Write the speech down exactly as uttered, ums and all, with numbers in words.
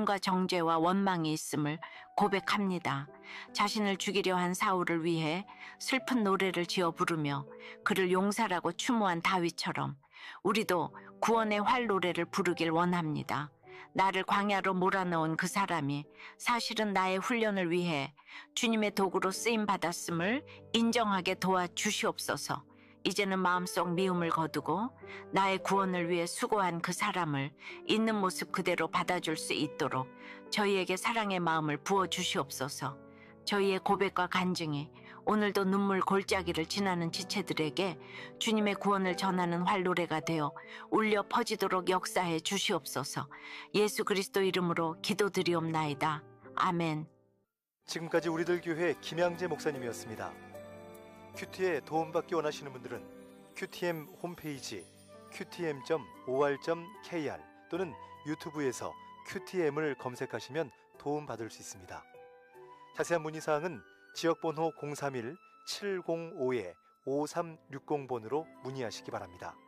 죽음과 정죄와 원망이 있음을 고백합니다. 자신을 죽이려 한 사울을 위해 슬픈 노래를 지어 부르며 그를 용사라고 추모한 다윗처럼 우리도 구원의 활 노래를 부르길 원합니다. 나를 광야로 몰아넣은 그 사람이 사실은 나의 훈련을 위해 주님의 도구로 쓰임받았음을 인정하게 도와주시옵소서. 이제는 마음속 미움을 거두고 나의 구원을 위해 수고한 그 사람을 있는 모습 그대로 받아줄 수 있도록 저희에게 사랑의 마음을 부어주시옵소서. 저희의 고백과 간증이 오늘도 눈물 골짜기를 지나는 지체들에게 주님의 구원을 전하는 활노래가 되어 울려 퍼지도록 역사해 주시옵소서. 예수 그리스도 이름으로 기도드리옵나이다. 아멘. 지금까지 우리들 교회 김양재 목사님이었습니다. 큐티에 도움받기 원하시는 분들은 큐티엠 홈페이지 큐티엠 닷 오알 닷 케이알 또는 유튜브에서 큐티엠을 검색하시면 도움받을 수 있습니다. 자세한 문의사항은 지역번호 공삼일 칠공오 오삼육공 번으로 문의하시기 바랍니다.